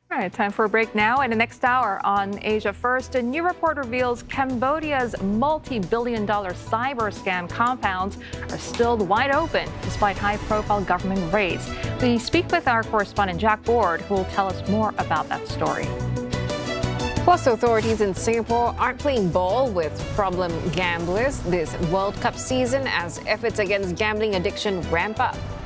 All right, time for a break now. In the next hour on Asia First, a new report reveals Cambodia's multi-billion-dollar cyber scam compounds are still wide open despite high-profile government raids. We speak with our correspondent Jack Ward, who will tell us more about that story. Plus, authorities in Singapore aren't playing ball with problem gamblers this World Cup season as efforts against gambling addiction ramp up.